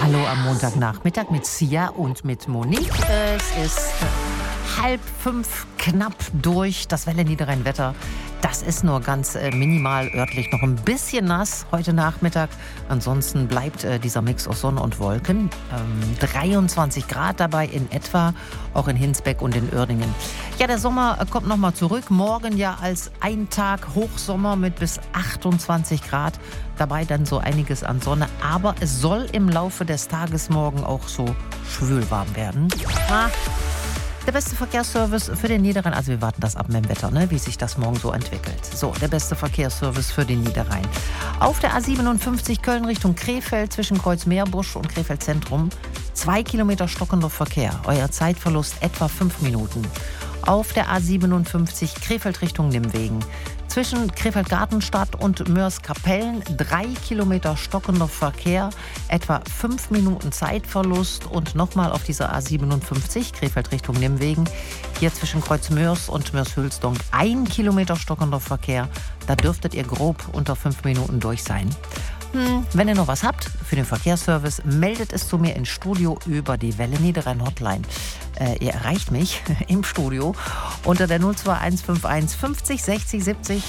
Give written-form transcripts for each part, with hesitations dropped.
Hallo am Montagnachmittag mit Sia und mit Monique. Es ist 4:30, knapp durch das Welle-Niederrhein-Wetter. Das ist nur ganz minimal örtlich noch ein bisschen nass heute Nachmittag. Ansonsten bleibt dieser Mix aus Sonne und Wolken. 23 Grad dabei in etwa, auch in Hinsbeck und in Uerdingen. Ja, der Sommer kommt nochmal zurück. Morgen ja als ein Tag Hochsommer mit bis 28 Grad. Dabei dann so einiges an Sonne. Aber es soll im Laufe des Tages morgen auch so schwülwarm werden. Der beste Verkehrsservice für den Niederrhein, also wir warten das ab mit dem Wetter, wie sich das morgen so entwickelt. So, der beste Verkehrsservice für den Niederrhein. Auf der A57 Köln Richtung Krefeld zwischen Kreuzmeerbusch und Krefeld Zentrum 2 Kilometer stockender Verkehr. Euer Zeitverlust etwa 5 Minuten. Auf der A57 Krefeld Richtung Nimwegen zwischen Krefeld Gartenstadt und Mörs-Kapellen 3 Kilometer stockender Verkehr, etwa 5 Minuten Zeitverlust. Und nochmal auf dieser A57 Krefeld Richtung Nimwegen, hier zwischen Kreuzmörs und Mörs-Hülsdonk 1 Kilometer stockender Verkehr. Da dürftet ihr grob unter 5 Minuten durch sein. Wenn ihr noch was habt für den Verkehrsservice, meldet es zu mir ins Studio über die Welle Niederrhein Hotline. Ihr erreicht mich im Studio unter der 02151 50 60 70.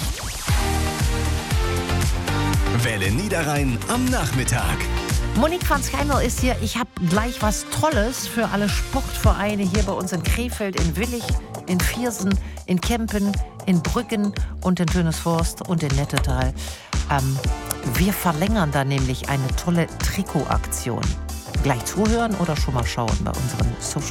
Welle Niederrhein am Nachmittag. Monique van Schijmel ist hier. Ich habe gleich was Tolles für alle Sportvereine hier bei uns in Krefeld, in Willich, in Viersen, in Kempen, in Brüggen und in Tönesforst und in Nettetal. Wir verlängern da nämlich eine tolle Trikotaktion. Gleich zuhören oder schon mal schauen bei unseren Social